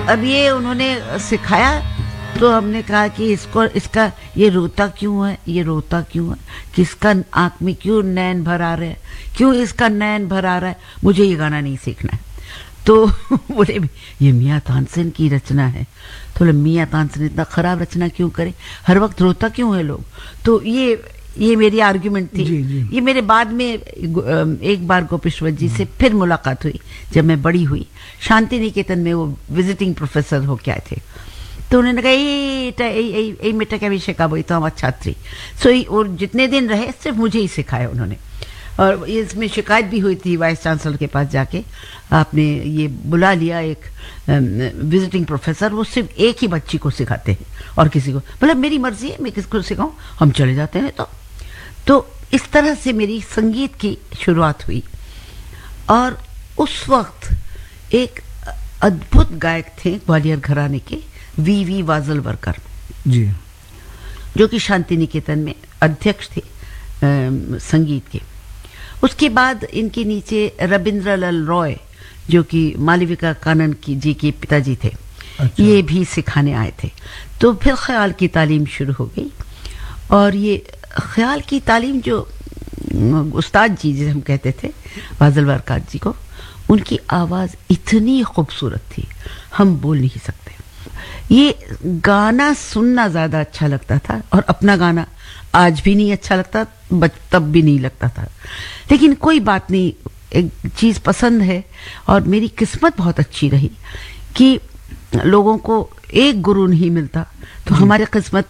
अब ये उन्होंने सिखाया, तो हमने कहा कि इसका ये रोता क्यों है, ये रोता क्यों है, किसका आंख में क्यों नैन भर आ रहे हैं, क्यों इसका नैन भर आ रहा है, मुझे ये गाना नहीं सीखना है। तो बोले ये मियां तानसेन की रचना है। तो बोले मियां तानसेन इतना खराब रचना क्यों करे, हर वक्त रोता क्यों है लोग। तो ये मेरी आर्ग्यूमेंट थी। ये मेरे बाद में एक बार गोपेश्वर जी से फिर मुलाकात हुई जब मैं बड़ी हुई, शांति निकेतन में वो विजिटिंग प्रोफेसर होके आए थे। तो उन्होंने कहा मेटा क्या विषय का बोई तो हमारा छात्री और जितने दिन रहे सिर्फ मुझे ही सिखाया उन्होंने। और इसमें शिकायत भी हुई थी वाइस चांसलर के पास जाके, आपने ये बुला लिया एक विजिटिंग प्रोफेसर, वो सिर्फ एक ही बच्ची को सिखाते हैं और किसी को, मतलब मेरी मर्जी है मैं किसको सिखाऊं, हम चले जाते हैं। तो इस तरह से मेरी संगीत की शुरुआत हुई। और उस वक्त एक अद्भुत गायक थे ग्वालियर घराने के, वी वाजलवरकर जी, जो कि शांति निकेतन में अध्यक्ष थे संगीत के। उसके बाद इनके नीचे रविंद्रलाल रॉय जो कि मालविका कानन जी के पिताजी थे। अच्छा। ये भी सिखाने आए थे। तो फिर ख्याल की तालीम शुरू हो गई। और ये ख्याल की तालीम जो उस्ताद जी जिसे हम कहते थे वाजलवरकर जी को, उनकी आवाज़ इतनी खूबसूरत थी हम बोल नहीं सकते। ये गाना सुनना ज़्यादा अच्छा लगता था और अपना गाना आज भी नहीं अच्छा लगता, तब भी नहीं लगता था। लेकिन कोई बात नहीं, एक चीज़ पसंद है और मेरी किस्मत बहुत अच्छी रही कि लोगों को एक गुरु नहीं मिलता, तो हमारी किस्मत